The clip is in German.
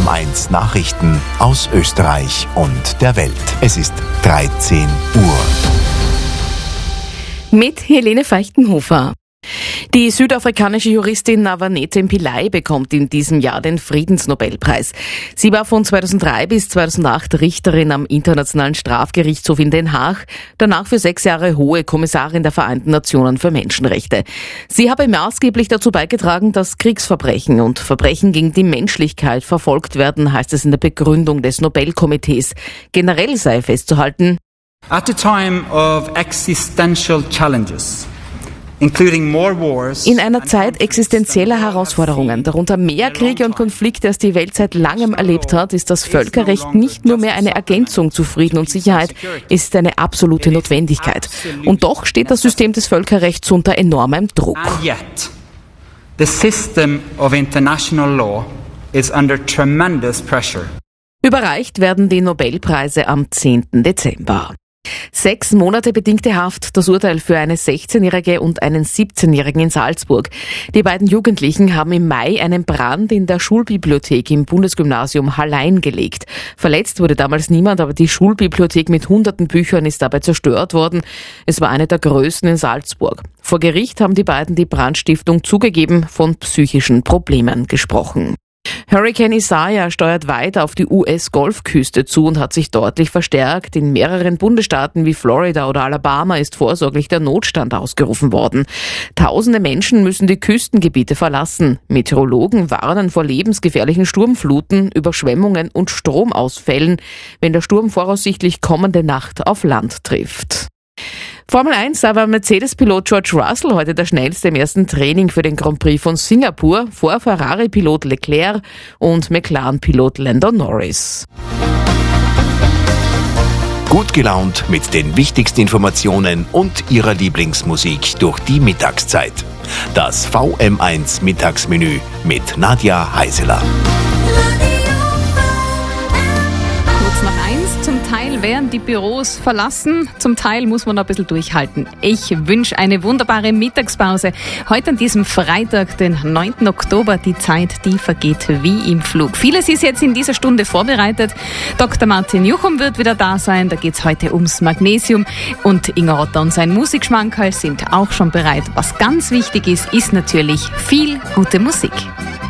VM1 Nachrichten aus Österreich und der Welt. Es ist 13 Uhr. Mit Helene Feichtenhofer. Die südafrikanische Juristin Navanethe Pillay bekommt in diesem Jahr den Friedensnobelpreis. Sie war von 2003 bis 2008 Richterin am Internationalen Strafgerichtshof in Den Haag, danach für 6 Jahre Hohe Kommissarin der Vereinten Nationen für Menschenrechte. Sie habe maßgeblich dazu beigetragen, dass Kriegsverbrechen und Verbrechen gegen die Menschlichkeit verfolgt werden, heißt es in der Begründung des Nobelkomitees. Generell sei festzuhalten: At a time of existential challenges, in einer Zeit existenzieller Herausforderungen, darunter mehr Kriege und Konflikte, als die Welt seit langem erlebt hat, ist das Völkerrecht nicht nur mehr eine Ergänzung zu Frieden und Sicherheit, es ist eine absolute Notwendigkeit. Und doch steht das System des Völkerrechts unter enormem Druck. And yet, the system of international law is under tremendous pressure. Überreicht werden die Nobelpreise am 10. Dezember. 6 Monate bedingte Haft, das Urteil für eine 16-Jährige und einen 17-Jährigen in Salzburg. Die beiden Jugendlichen haben im Mai einen Brand in der Schulbibliothek im Bundesgymnasium Hallein gelegt. Verletzt wurde damals niemand, aber die Schulbibliothek mit hunderten Büchern ist dabei zerstört worden. Es war eine der größten in Salzburg. Vor Gericht haben die beiden die Brandstiftung zugegeben, von psychischen Problemen gesprochen. Hurricane Isaiah steuert weiter auf die US-Golfküste zu und hat sich deutlich verstärkt. In mehreren Bundesstaaten wie Florida oder Alabama ist vorsorglich der Notstand ausgerufen worden. Tausende Menschen müssen die Küstengebiete verlassen. Meteorologen warnen vor lebensgefährlichen Sturmfluten, Überschwemmungen und Stromausfällen, wenn der Sturm voraussichtlich kommende Nacht auf Land trifft. Formel 1 war Mercedes-Pilot George Russell heute der schnellste im ersten Training für den Grand Prix von Singapur vor Ferrari-Pilot Leclerc und McLaren-Pilot Lando Norris. Gut gelaunt mit den wichtigsten Informationen und Ihrer Lieblingsmusik durch die Mittagszeit. Das VM1 Mittagsmenü mit Nadja Heiseler. Zum Teil werden die Büros verlassen, zum Teil muss man noch ein bisschen durchhalten. Ich wünsche eine wunderbare Mittagspause. Heute an diesem Freitag, den 9. Oktober, die Zeit, die vergeht wie im Flug. Vieles ist jetzt in dieser Stunde vorbereitet. Dr. Martin Juchum wird wieder da sein, da geht es heute ums Magnesium. Und Inga Otter und sein Musikschmankerl sind auch schon bereit. Was ganz wichtig ist, ist natürlich viel gute Musik.